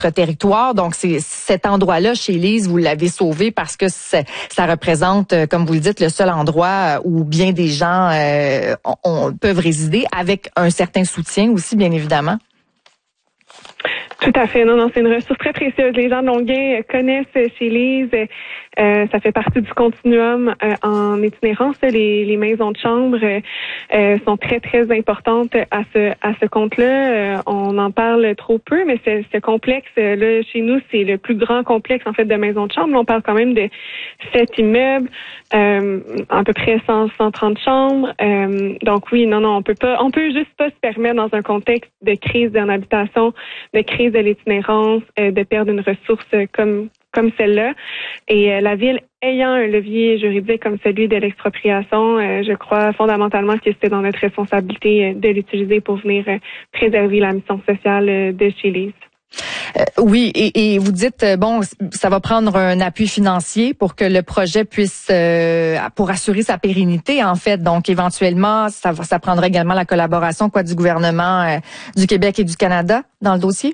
territoire. Donc, c'est cet endroit-là, chez Lise, vous l'avez sauvé parce que ça représente, comme vous le dites, le seul endroit où bien des gens peuvent résider avec un certain soutien aussi, bien évidemment. Tout à fait. Non, c'est une ressource très précieuse. Les gens de Longueuil connaissent chez Lise. Ça fait partie du continuum en itinérance. Les maisons de chambre sont très, très importantes à ce compte-là. On en parle trop peu, mais ce complexe-là, chez nous, c'est le plus grand complexe, en fait, de maisons de chambre. On parle quand même de 7 immeubles, à peu près 130 chambres. Donc oui, non, on peut juste pas se permettre dans un contexte de crise en habitation, de crise de l'itinérance, de perdre une ressource comme celle-là. Et la Ville ayant un levier juridique comme celui de l'expropriation, je crois fondamentalement que c'était dans notre responsabilité de l'utiliser pour venir préserver la mission sociale de chez Lise. Oui, et vous dites, ça va prendre un appui financier pour que le projet puisse, pour assurer sa pérennité, en fait. Donc, éventuellement, ça prendra également la collaboration du gouvernement du Québec et du Canada dans le dossier?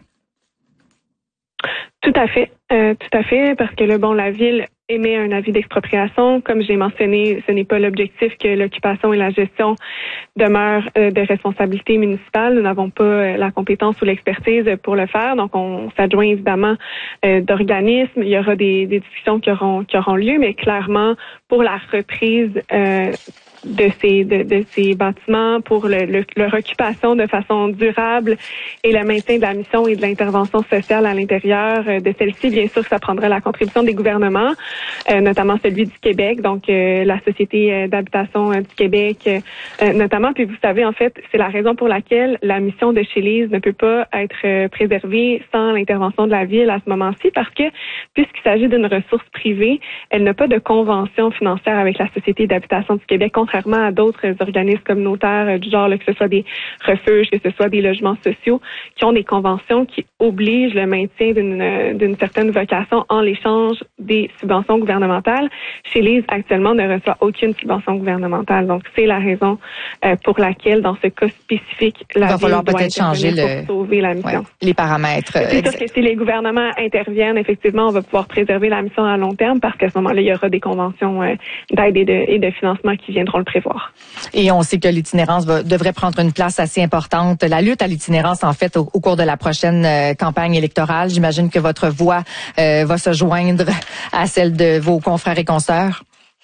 Tout à fait, parce que la Ville émet un avis d'expropriation. Comme j'ai mentionné, ce n'est pas l'objectif que l'occupation et la gestion demeurent de responsabilité municipale. Nous n'avons pas la compétence ou l'expertise pour le faire. Donc, on s'adjoint évidemment d'organismes. Il y aura des discussions qui auront lieu, mais clairement, pour la reprise de ces bâtiments, pour leur occupation de façon durable et le maintien de la mission et de l'intervention sociale à l'intérieur de celle-ci, bien sûr que ça prendra la contribution des gouvernements, notamment celui du Québec, donc la Société d'habitation du Québec notamment. Puis vous savez, en fait, c'est la raison pour laquelle la mission de chez Lise ne peut pas être préservée sans l'intervention de la Ville à ce moment-ci, parce que puisqu'il s'agit d'une ressource privée, elle n'a pas de convention financière avec la Société d'habitation du Québec, contrairement à d'autres organismes communautaires du genre, que ce soit des refuges, que ce soit des logements sociaux, qui ont des conventions qui obligent le maintien d'une certaine vocation en l'échange des subventions gouvernementales. Chez Lise, actuellement, ne reçoit aucune subvention gouvernementale. Donc, c'est la raison pour laquelle, dans ce cas spécifique, la Ville doit peut-être changer pour sauver la mission. Les paramètres. C'est sûr que si les gouvernements interviennent, effectivement, on va pouvoir préserver la mission à long terme, parce qu'à ce moment-là, il y aura des conventions d'aide et de financement qui viendront le prévoir. Et on sait que l'itinérance devrait prendre une place assez importante. La lutte à l'itinérance, en fait, au cours de la prochaine campagne électorale, j'imagine que votre voix va se joindre à celle de vos confrères et consoeurs.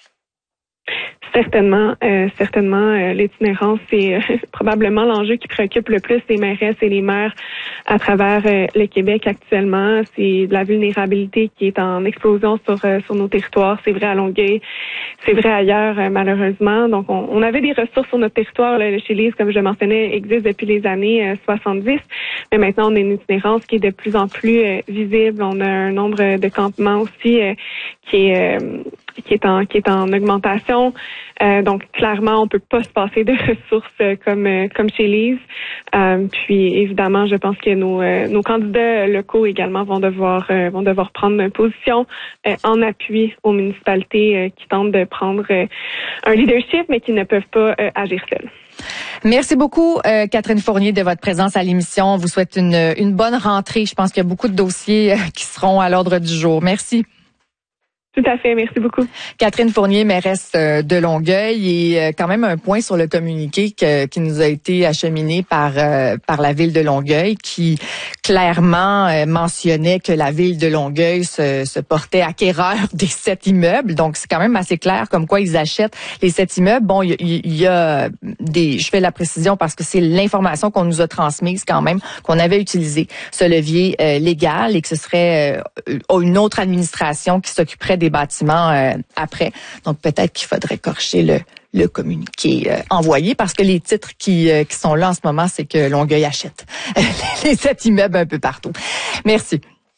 Certainement, l'itinérance, c'est probablement l'enjeu qui préoccupe le plus les mairesses et les maires à travers le Québec actuellement. C'est de la vulnérabilité qui est en explosion sur nos territoires. C'est vrai à Longueuil, c'est vrai ailleurs, malheureusement. Donc, on avait des ressources sur notre territoire. Là, chez Lise, comme je mentionnais, existe depuis les années 70. Mais maintenant, on a une itinérance qui est de plus en plus visible. On a un nombre de campements aussi qui est en augmentation. Donc, clairement, on peut pas se passer de ressources comme chez Lise. Puis, évidemment, je pense que nos candidats locaux également vont devoir prendre une position en appui aux municipalités qui tentent de prendre un leadership, mais qui ne peuvent pas agir seules. Merci beaucoup, Catherine Fournier, de votre présence à l'émission. On vous souhaite une bonne rentrée. Je pense qu'il y a beaucoup de dossiers qui seront à l'ordre du jour. Merci. Tout à fait, merci beaucoup. Catherine Fournier, mairesse de Longueuil, et quand même un point sur le communiqué qui nous a été acheminé par la Ville de Longueuil, qui clairement mentionnait que la Ville de Longueuil se portait acquéreur des 7 immeubles. Donc, c'est quand même assez clair comme quoi ils achètent les 7 immeubles. Bon, il y a je fais la précision parce que c'est l'information qu'on nous a transmise quand même, qu'on avait utilisé ce levier légal, et que ce serait une autre administration qui s'occuperait des bâtiments après. Donc, peut-être qu'il faudrait corriger le communiqué envoyé, parce que les titres qui sont là en ce moment, c'est que Longueuil achète les 7 immeubles un peu partout. Merci.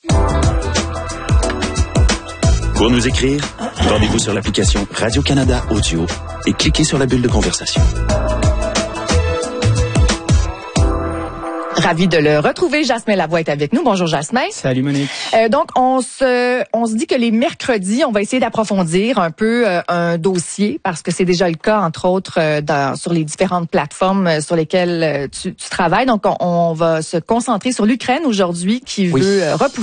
Pour nous écrire, rendez-vous sur l'application Radio-Canada Audio et cliquez sur la bulle de conversation. Ravi de le retrouver. Jasmin Lavoie est avec nous. Bonjour, Jasmin. Salut, Monique. Donc, on se dit que les mercredis, on va essayer d'approfondir un peu un dossier, parce que c'est déjà le cas, entre autres, sur les différentes plateformes sur lesquelles tu travailles. Donc, on va se concentrer sur l'Ukraine aujourd'hui, qui veut repousser